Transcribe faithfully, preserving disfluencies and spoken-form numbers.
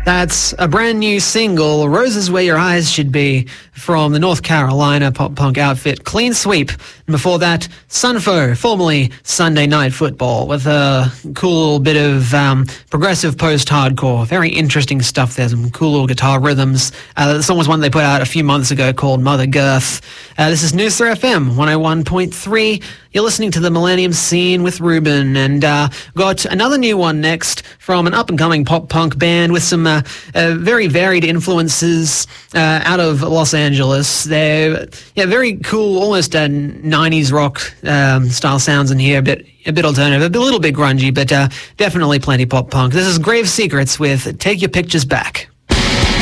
That's a brand new single, Roses Where Your Eyes Should Be, from the North Carolina pop-punk outfit Clean Sweep. And before that, Sunfo, formerly Sunday Night Football, with a cool bit of um, progressive post-hardcore. Very interesting stuff there, some cool little guitar rhythms. Uh, the song was one they put out a few months ago called Mother Girth. Uh, this is Noosa F M one oh one point three. You're listening to the Millennium Scene with Ruben, and uh, got another new one next from an up-and-coming pop-punk band with some uh, uh, very varied influences uh, out of Los Angeles. They're yeah, very cool, almost uh, nineties rock um, style sounds in here, a bit, a bit alternative, a little bit grungy, but uh, definitely plenty pop-punk. This is Grave Secrets with Take Your Pictures Back.